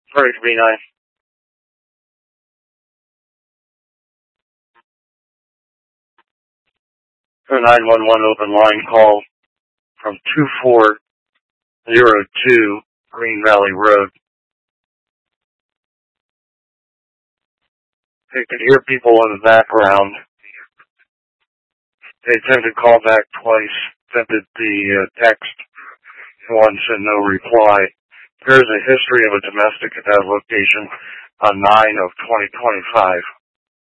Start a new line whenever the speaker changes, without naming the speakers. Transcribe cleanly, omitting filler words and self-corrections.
Sorry to be nice. A 911 open line call from 2402 Green Valley Road. They could hear people in the background. They attempted call back twice, attempted the text once and no reply. There is a history of a domestic at that location on 9 of 2025.